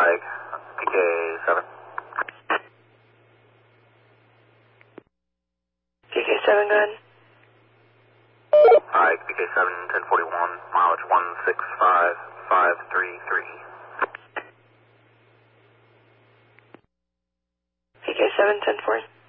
Ike, PK7. PK7, go ahead. Ike, PK7, 1041, mileage 165533. PK7, 10-4.